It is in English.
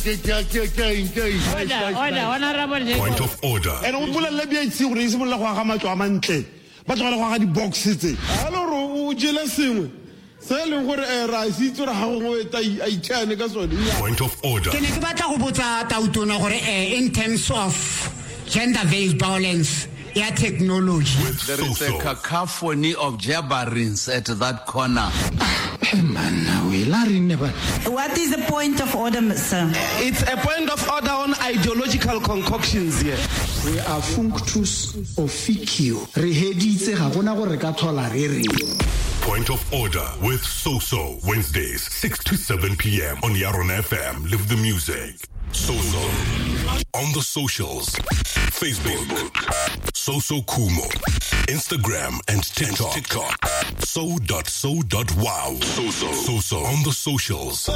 Point of order. And o bolella bia itse gore se bolla go aga matlo a mantle ba tlogela go aga di boxes tse aloro o jela sengwe se leng gore ra se tsora ha go eta a itshane ka sone. Point of order. Ke ne ke batla go botsa Tautona gore in terms of gender based violence ya technology there is a cacophony of jabberings at that corner. What is the point of order, sir? It's a point of order on ideological concoctions here. We are functus officio. Re heditse ga gona gore ka thola re re. Point of order with Soso, Wednesdays 6 to 7 p.m. on Yaron FM. Live the music. Soso on the socials. Facebook, Soso Kumo. Instagram and TikTok. So.wow. Soso on the socials.